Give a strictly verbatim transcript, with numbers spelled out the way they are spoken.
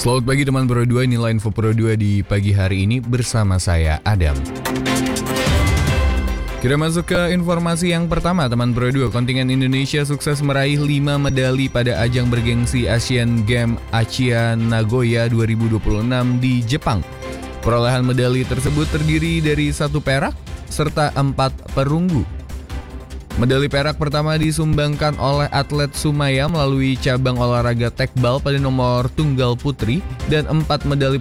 Selamat pagi teman Pro dua, inilah info Pro dua di pagi hari ini bersama saya Adam. Kita masuk ke informasi yang pertama teman Pro dua. Kontingen Indonesia sukses meraih lima medali pada ajang bergengsi Asian Games Aichi Nagoya dua ribu dua puluh enam di Jepang. Perolehan medali tersebut terdiri dari satu perak serta empat perunggu. Medali perak pertama disumbangkan oleh atlet Sumaya melalui cabang olahraga tekbal pada nomor tunggal putri, dan empat medali